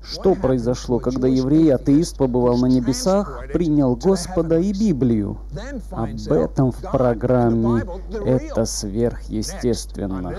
Что произошло, когда еврей-атеист побывал на небесах, принял Господа и Библию? Об этом в программе «Это сверхъестественно».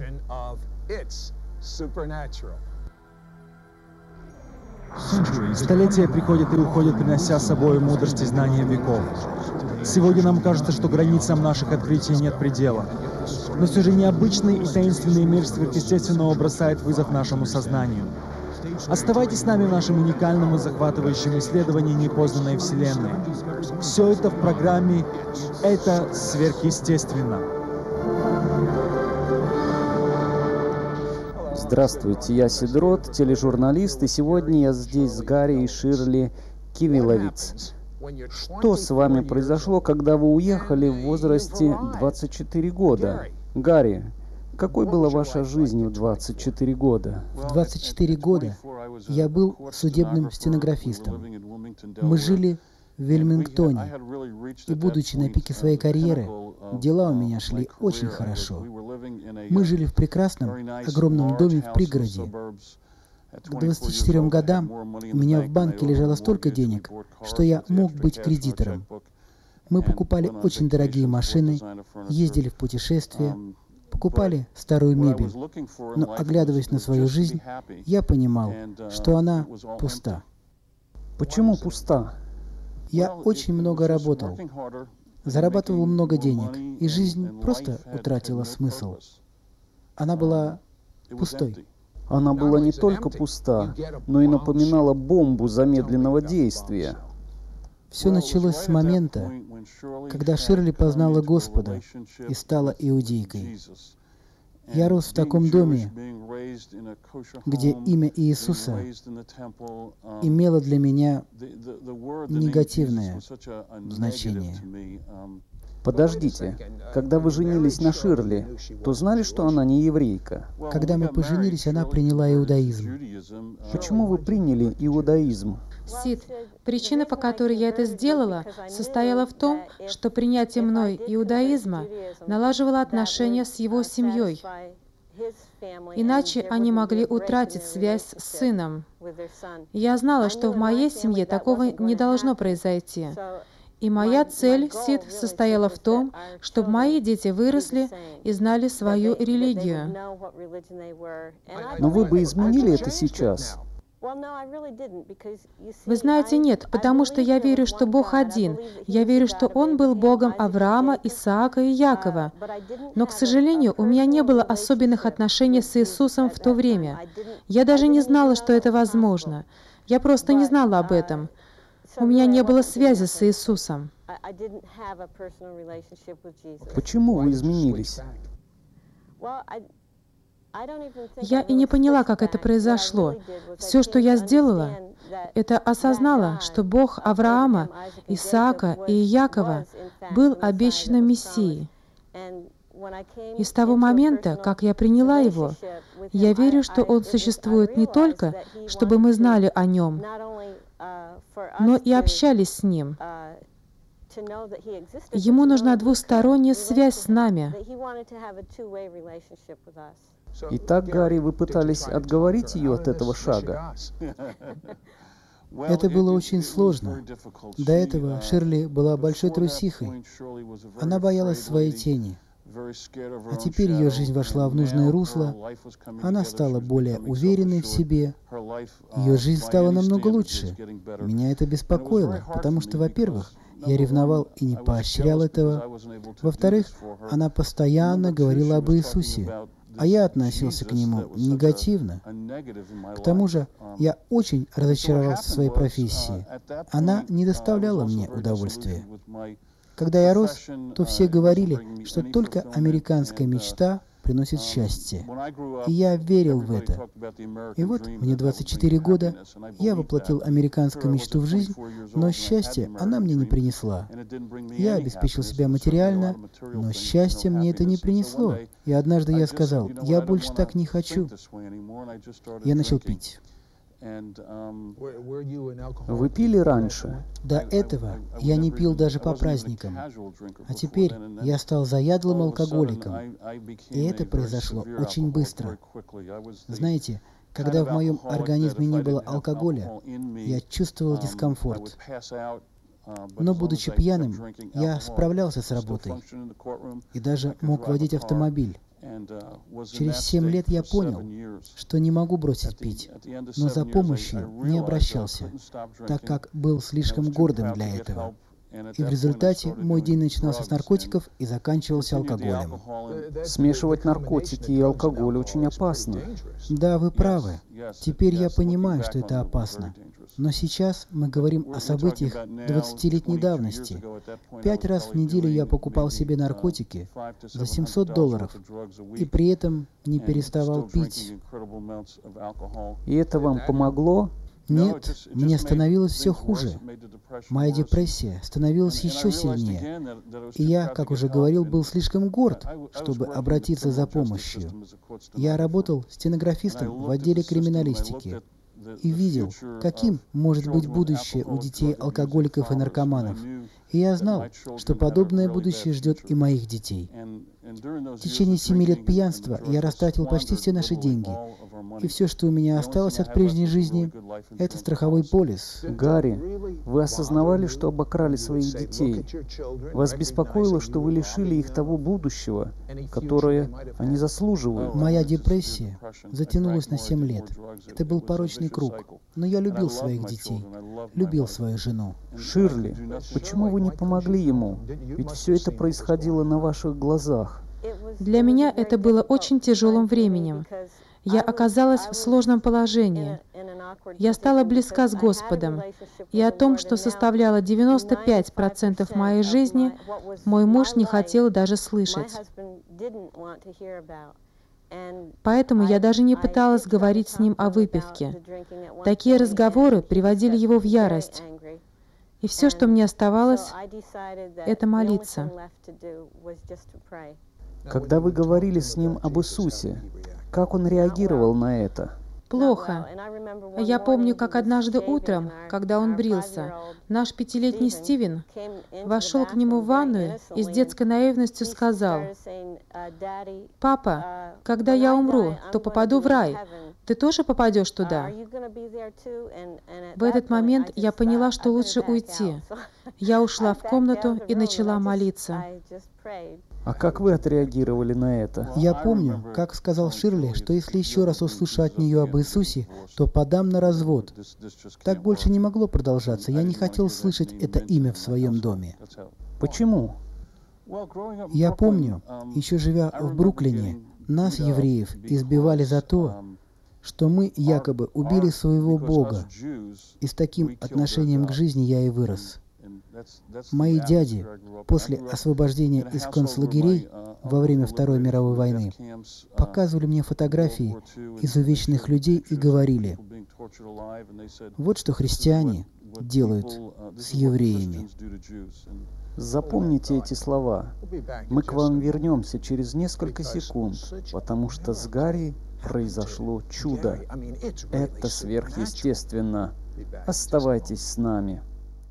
Столетия приходят и уходят, принося с собой мудрость и знания веков. Сегодня нам кажется, что границам наших открытий нет предела. Но все же необычный и таинственный мир сверхъестественного бросает вызов нашему сознанию. Оставайтесь с нами в нашем уникальном и захватывающем исследовании непознанной Вселенной. Все это в программе «Это сверхъестественно». Здравствуйте, я Сидрот, тележурналист, и сегодня я здесь с Гарри и Ширли Кивиловиц. Что с вами произошло, когда вы уехали в возрасте 24 года? Гарри, какой была ваша жизнь в 24 года? В 24 года я был судебным стенографистом. Мы жили в Вильмингтоне, и, будучи на пике своей карьеры, дела у меня шли очень хорошо. Мы жили в прекрасном, огромном доме в пригороде. К 24 годам у меня в банке лежало столько денег, что я мог быть кредитором. Мы покупали очень дорогие машины, ездили в путешествия, покупали старую мебель. Но, оглядываясь на свою жизнь, я понимал, что она пуста. Почему пуста? Я очень много работал, зарабатывал много денег, и жизнь просто утратила смысл. Она была пустой. Она была не только пуста, но и напоминала бомбу замедленного действия. Все началось с момента, когда Ширли познала Господа и стала иудейкой. Я рос в таком доме, где имя Иисуса имело для меня негативное значение. Подождите, когда вы женились на Ширли, то знали, что она не еврейка? Когда мы поженились, она приняла иудаизм. Почему вы приняли иудаизм? Сид, причина, по которой я это сделала, состояла в том, что принятие мной иудаизма налаживало отношения с его семьей. Иначе они могли утратить связь с сыном. Я знала, что в моей семье такого не должно произойти. И моя цель, Сид, состояла в том, чтобы мои дети выросли и знали свою религию. Но вы бы изменили это сейчас? Вы знаете, нет, потому что я верю, что Бог один. Я верю, что Он был Богом Авраама, Исаака и Якова. Но, к сожалению, у меня не было особенных отношений с Иисусом в то время. Я даже не знала, что это возможно. Я просто не знала об этом. У меня не было связи с Иисусом. Почему вы изменились? Я и не поняла, как это произошло. Все, что я сделала, это осознала, что Бог Авраама, Исаака и Якова был обещанным Мессией. И с того момента, как я приняла Его, я верю, что Он существует не только, чтобы мы знали о Нем, но и общались с Ним. Ему нужна двусторонняя связь с нами. Итак, Гарри, вы пытались отговорить ее от этого шага? Это было очень сложно. До этого Ширли была большой трусихой. Она боялась своей тени. А теперь ее жизнь вошла в нужное русло, она стала более уверенной в себе, ее жизнь стала намного лучше. Меня это беспокоило, потому что, во-первых, я ревновал и не поощрял этого. Во-вторых, она постоянно говорила об Иисусе, а я относился к Нему негативно. К тому же, я очень разочаровался в своей профессии. Она не доставляла мне удовольствия. Когда я рос, то все говорили, что только американская мечта приносит счастье. И я верил в это. И вот мне 24 года, я воплотил американскую мечту в жизнь, но счастье она мне не принесла. Я обеспечил себя материально, но счастье мне это не принесло. И однажды я сказал, я больше так не хочу. Я начал пить. Вы пили раньше? До этого я не пил даже по праздникам. А теперь я стал заядлым алкоголиком. И это произошло очень быстро. Знаете, Когда в моем организме не было алкоголя, я чувствовал дискомфорт. Но, будучи пьяным, я справлялся с работой и даже мог водить автомобиль. Через 7 лет я понял, что не могу бросить пить, но за помощью не обращался, так как был слишком гордым для этого. И в результате мой день начинался с наркотиков и заканчивался алкоголем. Смешивать наркотики и алкоголь очень опасно. Да, вы правы. Теперь я понимаю, что это опасно. Но сейчас мы говорим о событиях 20-летней давности. 5 раз в неделю я покупал себе наркотики за $700 и при этом не переставал пить. И это вам помогло? Нет, мне становилось все хуже. Моя депрессия становилась еще сильнее. И я, как уже говорил, был слишком горд, чтобы обратиться за помощью. Я работал стенографистом в отделе криминалистики и видел, каким может быть будущее у детей алкоголиков и наркоманов. И я знал, что подобное будущее ждет и моих детей. В течение 7 лет пьянства я растратил почти все наши деньги. И все, что у меня осталось от прежней жизни, это страховой полис. Гарри, вы осознавали, что обокрали своих детей? Вас беспокоило, что вы лишили их того будущего, которое они заслуживают? Моя депрессия затянулась на 7 лет. Это был порочный круг. Но я любил своих детей, любил свою жену. Ширли, почему вы не помогли ему? Ведь все это происходило на ваших глазах. Для меня это было очень тяжелым временем. Я оказалась в сложном положении. Я стала близка с Господом, и о том, что составляло 95% моей жизни, мой муж не хотел даже слышать. Поэтому я даже не пыталась говорить с ним о выпивке. Такие разговоры приводили его в ярость. И все, что мне оставалось, это молиться. Когда вы говорили с ним об Иисусе, как он реагировал на это? Плохо. Я помню, как однажды утром, когда он брился, наш 5-летний Стивен вошел к нему в ванную и с детской наивностью сказал: «Папа, когда я умру, то попаду в рай. Ты тоже попадешь туда?» В этот момент я поняла, что лучше уйти. Я ушла в комнату и начала молиться. А как вы отреагировали на это? Я помню, как сказал Ширли, что если еще раз услышу от нее об Иисусе, то подам на развод. Так больше не могло продолжаться. Я не хотел слышать это имя в своем доме. Почему? Я помню, еще живя в Бруклине, нас, евреев, избивали за то, что мы якобы убили своего Бога. И с таким отношением к жизни я и вырос. Мои дяди после освобождения из концлагерей во время Второй мировой войны показывали мне фотографии изувеченных людей и говорили: вот что христиане делают с евреями. Запомните эти слова. Мы к вам вернемся через несколько секунд, потому что с Гарри произошло чудо. Это сверхъестественно. Оставайтесь с нами.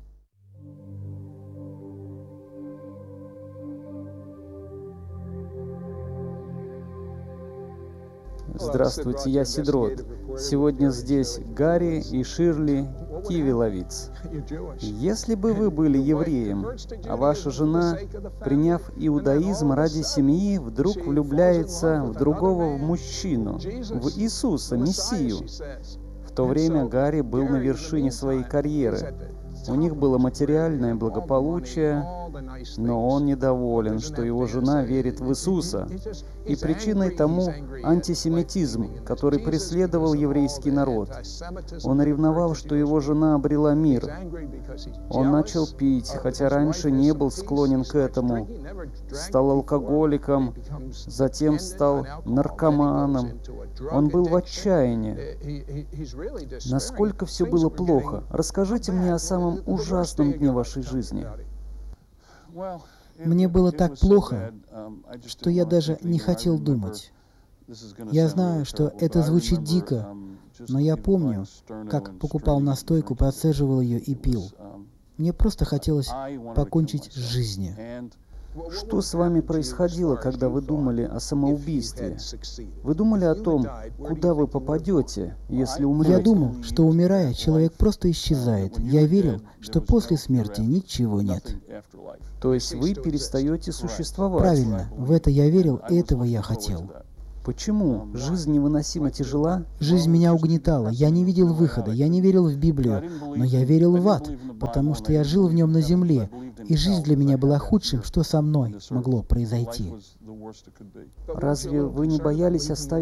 Здравствуйте, я Сидрот. Сегодня здесь Гарри и Ширли Кивиловиц. Если бы вы были евреем, а ваша жена, приняв иудаизм ради семьи, вдруг влюбляется в другого мужчину, в Иисуса, Мессию. В то время Гарри был на вершине своей карьеры. У них было материальное благополучие, но он недоволен, что его жена верит в Иисуса. И причиной тому антисемитизм, который преследовал еврейский народ. Он ревновал, что его жена обрела мир. Он начал пить, хотя раньше не был склонен к этому. Стал алкоголиком, затем стал наркоманом. Он был в отчаянии. Насколько все было плохо? Расскажите мне о самом ужасном дне вашей жизни. Мне было так плохо, что я даже не хотел думать. Я знаю, что это звучит дико, но я помню, как покупал настойку, процеживал ее и пил. Мне просто хотелось покончить с жизнью. Что с вами происходило, когда вы думали о самоубийстве? Вы думали о том, куда вы попадете, если умрете? Я думал, что умирая, человек просто исчезает. Я верил, что после смерти ничего нет. То есть вы перестаете существовать? Правильно, в это я верил, и этого я хотел. Почему? Жизнь невыносимо тяжела? Жизнь меня угнетала, я не видел выхода, я не верил в Библию, но я верил в ад, потому что я жил в нем на земле, и жизнь для меня была худшим, что со мной могло произойти. Разве вы не боялись оставить